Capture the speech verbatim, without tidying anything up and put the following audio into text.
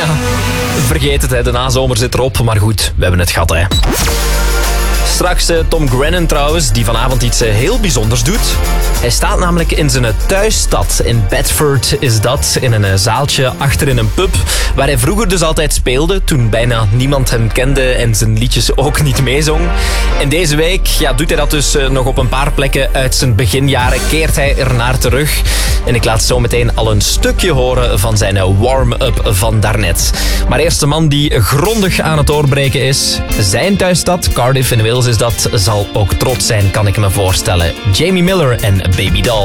Ja, vergeet het, hè. De nazomer zit erop. Maar goed, we hebben het gehad, hè. Straks uh, Tom Grennan trouwens, die vanavond iets uh, heel bijzonders doet. Hij staat namelijk in zijn thuisstad. In Bedford is dat, in een uh, zaaltje achter in een pub. Waar hij vroeger dus altijd speelde, toen bijna niemand hem kende en zijn liedjes ook niet meezong. En deze week ja, doet hij dat dus uh, nog op een paar plekken uit zijn beginjaren. Keert hij ernaar terug. En ik laat zo meteen al een stukje horen van zijn uh, warm-up van daarnet. Maar eerst de man die grondig aan het doorbreken is. Zijn thuisstad, Cardiff in Wales is dat, zal ook trots zijn, kan ik me voorstellen. Jamie Miller en Baby Doll.